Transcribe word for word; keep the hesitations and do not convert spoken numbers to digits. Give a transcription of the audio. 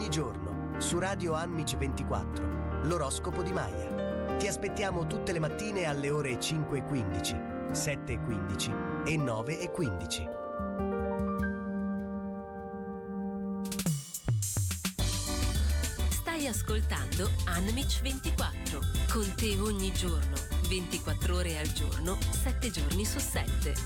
ogni giorno su Radio Anmic ventiquattro, l'oroscopo di Maya. Ti aspettiamo tutte le mattine alle ore cinque e quindici, sette e quindici e nove e quindici. Stai ascoltando Anmic ventiquattro, con te ogni giorno, ventiquattro ore al giorno, sette giorni su sette.